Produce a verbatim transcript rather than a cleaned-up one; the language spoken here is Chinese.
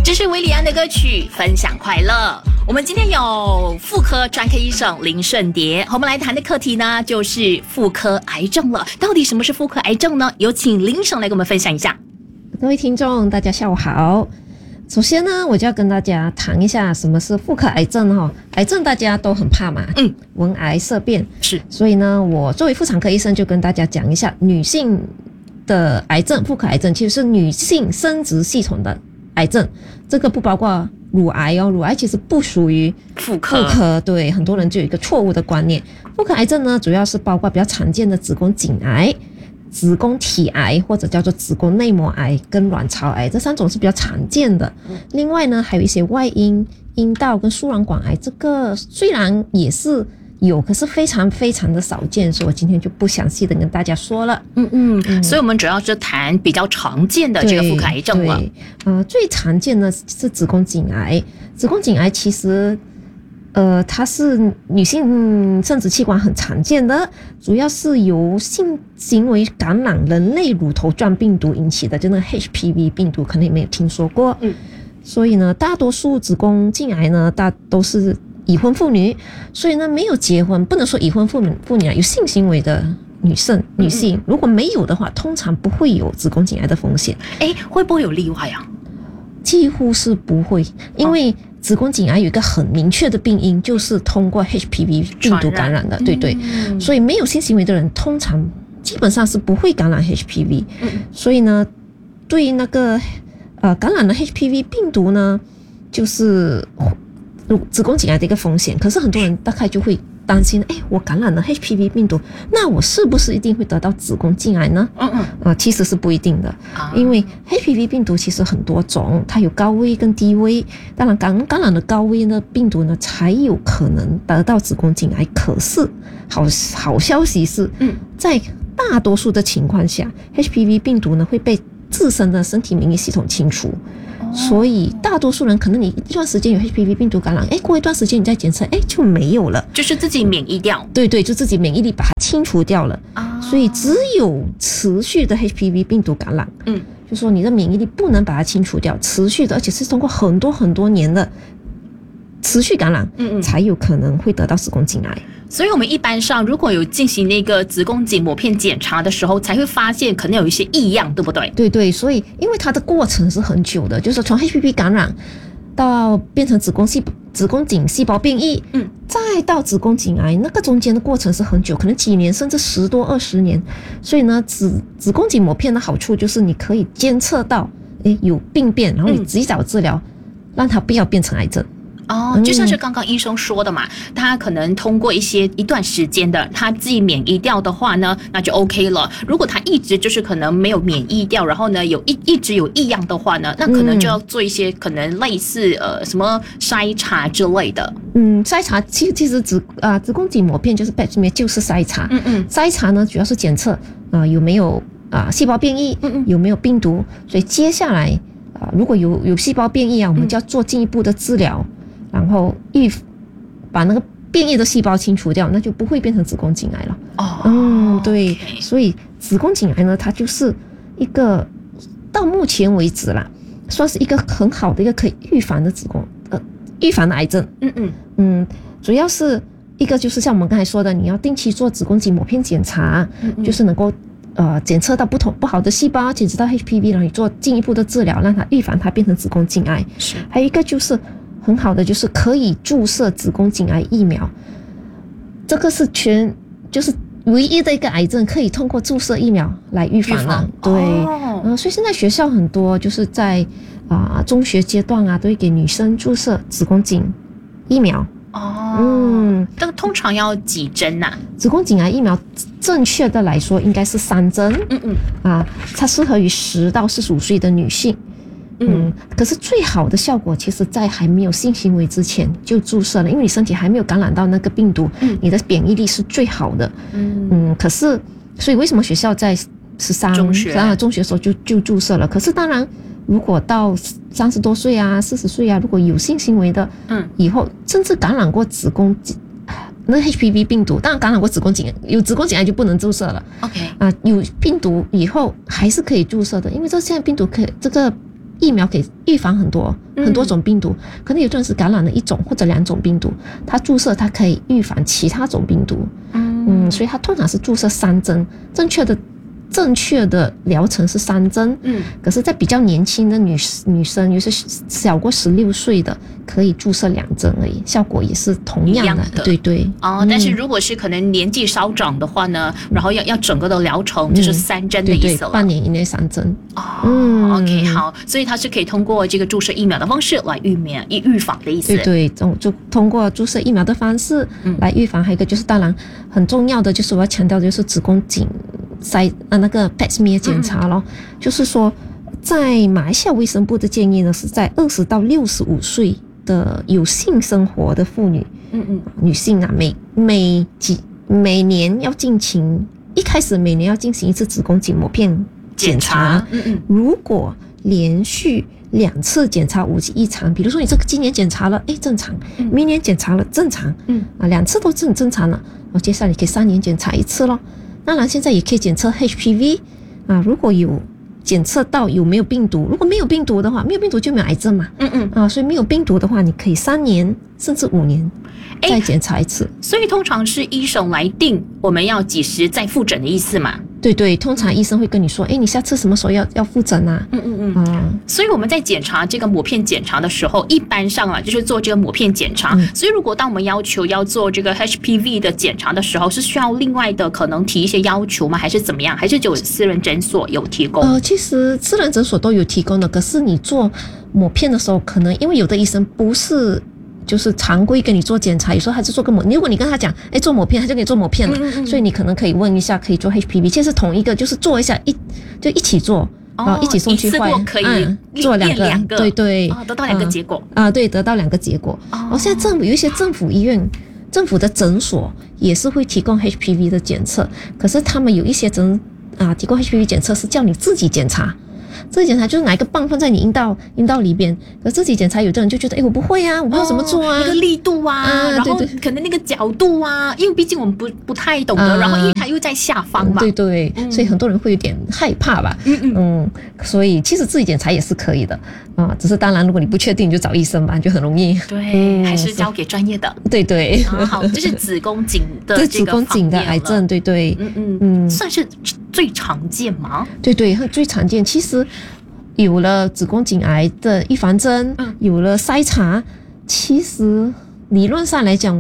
这是维里安的歌曲，分享快乐。我们今天有妇科专科医生林顺蝶，和我们来谈的课题呢，就是妇科癌症了。到底什么是妇科癌症呢？有请林医生来跟我们分享一下。 各位听众，大家下午好。首先呢，我就要跟大家谈一下什么是妇科癌症哈。癌症大家都很怕嘛，嗯，闻癌色变是， 所以呢，我作为妇产科医生就跟大家讲一下，女性的癌症，妇科癌症其实是女性生殖系统的癌症，这个不包括乳癌哦，乳癌其实不属于妇科。 妇科，对，很多人就有一个错误的观念。妇科癌症呢，主要是包括比较常见的子宫颈癌、子宫体癌或者叫做子宫内膜癌跟卵巢癌，这三种是比较常见的。另外呢，还有一些外阴、阴道跟输卵管癌，这个虽然也是有，可是非常非常的少见，所以我今天就不详细的跟大家说了。 嗯嗯，嗯所以我们主要是谈比较常见的这个妇科癌症了。 对，呃，最常见的是子宫颈癌。子宫颈癌其实，呃，它是女性生殖器官很常见的，主要是由性行为感染人类乳头状病毒引起的，就那个 H P V 病毒，可能也没有听说过。嗯，所以呢，大多数子宫颈癌呢，大都是已婚妇女，所以呢，没有结婚，不能说已婚妇女妇女啊，有性行为的女生女性，如果没有的话，通常不会有子宫颈癌的风险。 哎，会不会有例外啊？ 几乎是不会，因为子宫颈癌有一个很明确的病因，就是通过 H P V 病毒感染的，对对，嗯、所以没有性行为的人通常基本上是不会感染 H P V，、嗯、所以呢，对于那个呃感染了 H P V 病毒呢，就是子宫颈癌的一个风险。可是很多人大概就会担心，哎，我感染了 H P V 病毒，那我是不是一定会得到子宫颈癌呢？嗯嗯，呃，其实是不一定的，啊、因为 H P V 病毒其实很多种，它有高危跟低危。当然，感感染了高危的病毒呢，才有可能得到子宫颈癌。可是好好消息是，嗯，在大多数的情况下 ，H P V 病毒呢会被自身的身体免疫系统清除。所以大多数人可能你一段时间有 H P V 病毒感染，哎，过一段时间你再检测，哎，就没有了， 就是自己免疫掉。 对对，就自己免疫力把它清除掉了。啊，所以只有持续的 H P V 病毒感染，嗯，就说你的免疫力不能把它清除掉，持续的，而且是通过很多很多年的持续感染，嗯嗯，才有可能会得到子宫颈癌。 所以我们一般上如果有进行那个子宫颈抹片检查的时候，才会发现可能有一些异样，对不对？ 对对，所以因为它的过程是很久的，就是从 H P V 感染到变成子宫细子宫颈细胞变异，嗯，再到子宫颈癌，那个中间的过程是很久，可能几年甚至十多二十年。所以呢，子子宫颈抹片的好处就是你可以监测到，诶，有病变，然后你及早治疗，嗯、让它不要变成癌症。 哦，就像是刚刚医生说的嘛，他可能通过一些一段时间的他自己免疫掉的话呢，那就 OK 了。如果他一直就是可能没有免疫掉，然后呢有一一直有异样的话呢，那可能就要做一些可能类似呃什么筛查之类的。 嗯，筛查其实其实子啊、呃、子宫颈抹片就是 Pap smear 就是筛查。嗯嗯，筛查呢主要是检测啊、呃、有没有啊、呃、细胞变异，嗯嗯，有没有病毒。所以接下来啊、呃、如果有有细胞变异啊，我们就要做进一步的治疗。嗯，然后预把那个变异的细胞清除掉，那就不会变成子宫颈癌了。哦，嗯，对， okay. 所以子宫颈癌呢，它就是一个到目前为止啦，算是一个很好的一个可以预防的子宫呃预防的癌症。嗯嗯嗯，主要是一个就是像我们刚才说的，你要定期做子宫颈抹片检查，嗯嗯，就是能够呃检测到不同不好的细胞，检测到 H P V， 然后你做进一步的治疗，让它预防它变成子宫颈癌。是，还有一个就是很好的，就是可以注射子宫颈癌疫苗，这个是全就是唯一的一个癌症可以通过注射疫苗来预防了。对，哦、呃，所以现在学校很多就是在啊、呃、中学阶段啊，都会给女生注射子宫颈疫苗。 哦，嗯，这个通常要几针呐、啊？ 子宫颈癌疫苗正确的来说应该是三针。嗯嗯，啊，它适合于十到四十五岁的女性。嗯，可是最好的效果，其实在还没有性行为之前就注射了，因为你身体还没有感染到那个病毒，嗯、你的免疫力是最好的。嗯嗯，可是，所以为什么学校在十三、中学、中学的时候就就注射了？可是当然，如果到三十多岁啊、四十岁啊，如果有性行为的，嗯，以后甚至感染过子宫那 H P V 病毒，当然感染过子宫颈癌，有子宫颈癌就不能注射了。OK， 啊，有病毒以后还是可以注射的，因为这现在病毒可以这个。 疫苗可以预防很多很多种病毒，可能有的人是感染了一种或者两种病毒，它注射它可以预防其他种病毒。嗯，所以它通常是注射三针，正确的。正确的疗程是三针，嗯，可是，在比较年轻的女女生，尤其是小过十六岁的，可以注射两针而已，效果也是同样的，的对对。 哦、嗯，但是如果是可能年纪稍长的话呢，嗯、然后要要整个的疗程就是三针的意思了， 嗯、对对半年以内三针。 哦，嗯 ，OK， 好，所以它是可以通过这个注射疫苗的方式来预免预预防的意思。 对对，就通过注射疫苗的方式来预防。还有一个就是，当然很重要的就是我要强调的就是子宫颈。筛啊那个 Pap smear 检查咯、嗯、就是说在马来西亚卫生部的建议呢，是在二十到六十五岁的有性生活的妇女，嗯嗯，女性啊，每每几每年要进行，一开始每年要进行一次子宫颈膜片检查，嗯嗯，如果连续两次检查无异常，比如说你这个今年检查了，哎正常，明年检查了正常，嗯啊两次都是很正常了，然后接下来你可以三年检查一次咯。当然，现在也可以检测 H P V 啊，如果有检测到有没有病毒，如果没有病毒的话，没有病毒就没有癌症嘛。嗯嗯啊，所以没有病毒的话，你可以三年甚至五年再检查一次。 所以通常是医生来定我们要几时再复诊的意思嘛？ 对对，通常医生会跟你说，哎，你下次什么时候要要复诊啊？嗯嗯嗯。啊，所以我们在检查这个抹片检查的时候，一般上啊就是做这个抹片检查。嗯、所以如果当我们要求要做这个 H P V 的检查的时候，是需要另外的可能提一些要求吗？还是怎么样？还是只有私人诊所有提供？ 呃，其实私人诊所都有提供的，可是你做抹片的时候，可能因为有的医生不是。就是常规给你做检查，有时候还是做个抹。如果你跟他讲，哎，做抹片，他就给你做抹片了。嗯嗯所以你可能可以问一下，可以做 H P V， 其实是同一个，就是做一下一就一起做，然后一起送去换， 一次过可以、嗯、 做两个，两个对对、 哦，得到两个结果啊、呃，对，得到两个结果。哦，然后现在政府有一些政府医院、政府的诊所也是会提供 H P V 的检测，可是他们有一些诊啊提供 H P V 检测是叫你自己检查。自己检查就是拿一个棒放在你阴道阴道里边，可自己检查，有的人就觉得，哎，我不会啊，我不知道怎么做啊， 那个力度啊，啊然后可能那个角度啊，因为毕竟我们不不太懂得，啊、然后因为它又在下方嘛， 嗯、对对、嗯，所以很多人会有点害怕吧，嗯嗯嗯，所以其实自己检查也是可以的啊，只是当然如果你不确定，你就找医生吧，就很容易， 对，嗯、还是交给专业的， 对对， 啊、好，这是子宫颈的这个子宫颈的癌症，对对， 嗯嗯嗯，算是最常见吗？ 对对，最常见，其实。有了子宫颈癌的预防针，有了筛查，其实理论上来讲。